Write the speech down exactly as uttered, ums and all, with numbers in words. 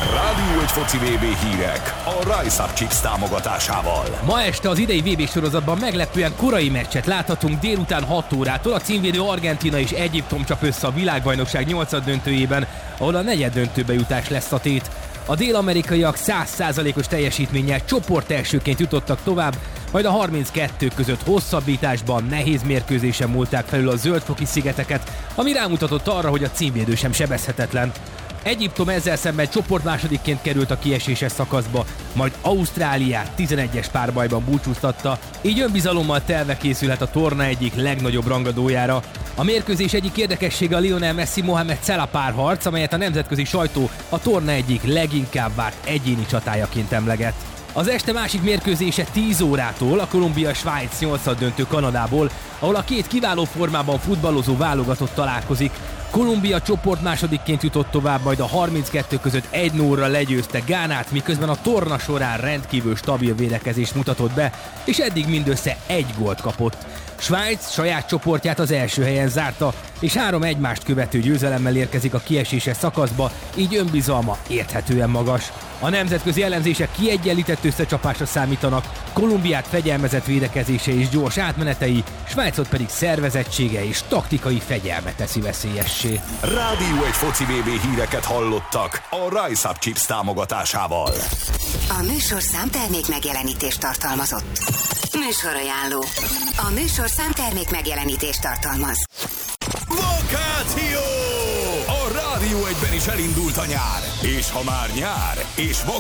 Rádió egy foci vé bé hírek a Rise Up Chips támogatásával. Ma este az idei vé bé sorozatban meglepően korai meccset láthatunk délután hat órától. A címvédő Argentína és Egyiptom csap össze a világbajnokság nyolcaddöntőjében, ahol a negyeddöntőbe jutás lesz a tét. A dél-amerikaiak száz százalékos teljesítménnyel csoport elsőként jutottak tovább, majd a harminckettő között hosszabbításban nehéz mérkőzésen múlták felül a zöldfoki szigeteket, ami rámutatott arra, hogy a címvédő sem sebezhetetlen. Egyiptom ezzel szemben csoportmásodikként került a kieséses szakaszba, majd Ausztráliát tizenegyes párbajban búcsúztatta, így önbizalommal telve készülhet a torna egyik legnagyobb rangadójára. A mérkőzés egyik érdekessége a Lionel Messi-Mohamed Salah párharc, amelyet a nemzetközi sajtó a torna egyik leginkább várt egyéni csatájaként emleget. Az este másik mérkőzése tíz órától a Kolumbia-Svájc nyolcaddöntő Kanadából, ahol a két kiváló formában futballozó válogatott találkozik. Kolumbia csoport másodikként jutott tovább, majd a harminckettő között egy nullra legyőzte Gánát, miközben a torna során rendkívül stabil védekezést mutatott be, és eddig mindössze egy gólt kapott. Svájc saját csoportját az első helyen zárta, és három egymást követő győzelemmel érkezik a kieséses szakaszba, így önbizalma érthetően magas. A nemzetközi elemzések kiegyenlített összecsapásra számítanak, Kolumbiát fegyelmezett védekezése és gyors átmenetei, Svájcot pedig szervezettsége és taktikai fegyelme teszi veszélyessé. Rádió egy foci vé bé híreket hallottak a Rise Up Chips támogatásával. A műsorszám termék megjelenítést tartalmazott. Műsorajánló. A műsorszám termék megjelenítést tartalmaz. Vakáció! A Rádió egyben is elindult a nyár. És ha már nyár, és